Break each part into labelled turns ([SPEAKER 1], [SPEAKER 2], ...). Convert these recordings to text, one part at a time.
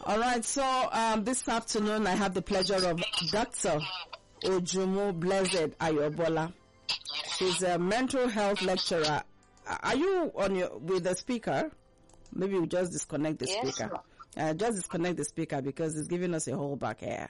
[SPEAKER 1] All right, so this afternoon I have the pleasure of Dr. Ojumo Blessed Ayobola. She's a mental health lecturer. Are you with the speaker? Maybe we just disconnect the speaker. Just disconnect the speaker because it's giving us a whole back here.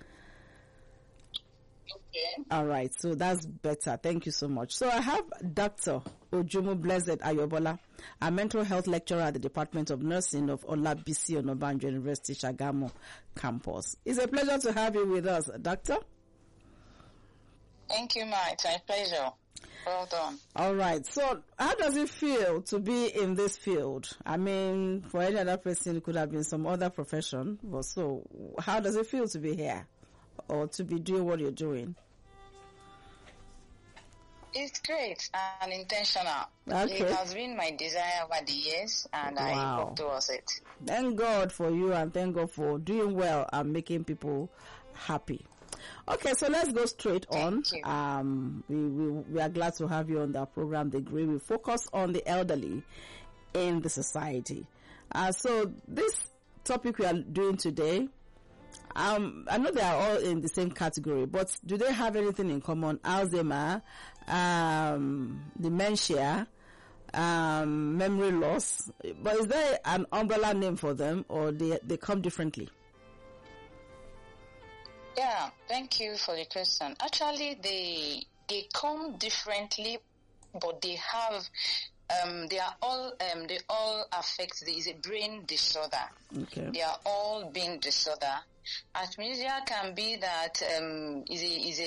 [SPEAKER 1] Okay. All right, so that's better. Thank you so much. So I have Dr. Ojumo Blessed Ayobola, a mental health lecturer at the Department of Nursing of Olabisi Onabanjo University, Shagamu campus. It's a pleasure to have you with us, Doctor.
[SPEAKER 2] Thank you, Ma. It's my pleasure. Well done.
[SPEAKER 1] All right. So how does it feel to be in this field? I mean, for any other person, it could have been some other profession. But so how does it feel to be here or to be doing what you're doing?
[SPEAKER 2] It's great and intentional.
[SPEAKER 1] Okay.
[SPEAKER 2] It has been my desire over the years, and I work towards it.
[SPEAKER 1] Thank God for you, and thank God for doing well and making people happy. Okay, so let's go straight on. We are glad to have you on the program, The Green. We focus on the elderly in the society. So this topic we are doing today, I know they are all in the same category, but do they have anything in common? Alzheimer, dementia, memory loss. But is there an umbrella name for them, or they come differently?
[SPEAKER 2] Yeah, thank you for the question. Actually, they come differently, but they have they all affect. Is a brain disorder.
[SPEAKER 1] Okay.
[SPEAKER 2] They are all being disorder. Athmisia can be that is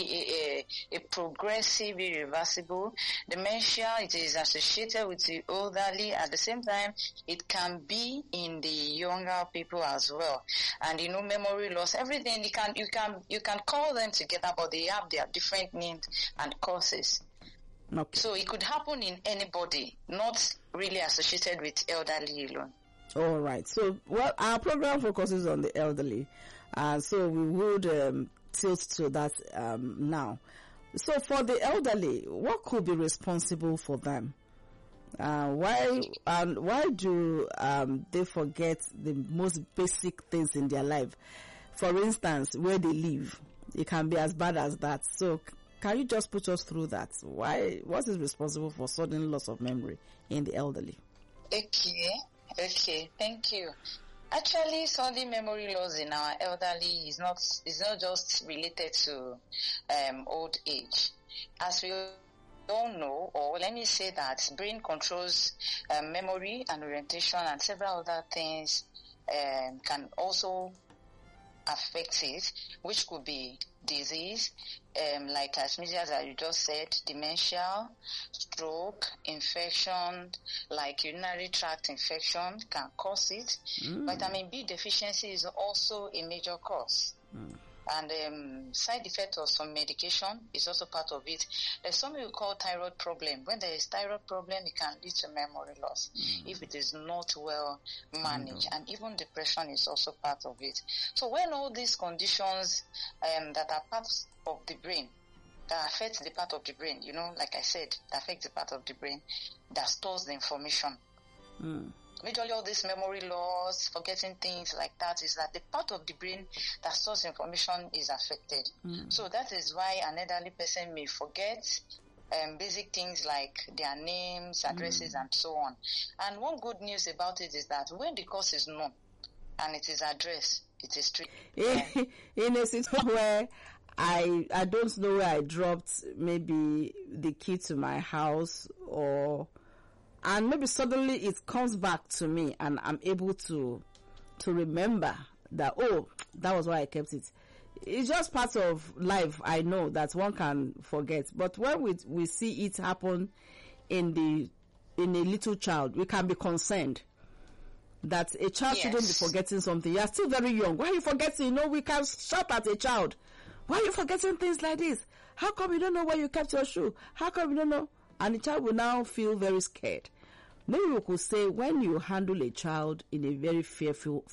[SPEAKER 2] a progressive, irreversible dementia. It is associated with the elderly. At the same time, it can be in the younger people as well. And memory loss, everything you can call them together, but they have their different names and causes.
[SPEAKER 1] Okay.
[SPEAKER 2] So it could happen in anybody, not really associated with elderly alone.
[SPEAKER 1] All right. So, our program focuses on the elderly, so we would tilt to that now. So, for the elderly, what could be responsible for them? Why do they forget the most basic things in their life? For instance, where they live, it can be as bad as that. So, can you just put us through that? What is responsible for sudden loss of memory in the elderly?
[SPEAKER 2] Okay, thank you. Actually, sudden memory loss in our elderly is not just related to old age. As we all know, or let me say that brain controls memory and orientation and several other things can also affect it, which could be disease, like athmisia that you just said, dementia, stroke, infection, like urinary tract infection can cause it. Vitamin B deficiency is also a major cause. And side effect of some medication is also part of it. There's something we call thyroid problem. When there is thyroid problem, it can lead to memory loss if it is not well managed. And even depression is also part of it. So when all these conditions that are parts of the brain, that affects the part of the brain, like I said, that affects the part of the brain that stores the information. Majorly all this memory loss, forgetting things like that, is that the part of the brain that stores information is affected. So that is why an elderly person may forget basic things like their names, addresses, and so on. And one good news about it is that when the cause is known and it is addressed, it is treated.
[SPEAKER 1] In a situation where I don't know where I dropped maybe the key to my house, and maybe suddenly it comes back to me and I'm able to remember that, that was why I kept it. It's just part of life. I know that one can forget. But when we see it happen in a little child, we can be concerned that a child shouldn't be forgetting something. You are still very young. Why are you forgetting? We can shout at a child. Why are you forgetting things like this? How come you don't know where you kept your shoe? How come you don't know? And the child will now feel very scared. Maybe we could say when you handle a child in a very fearful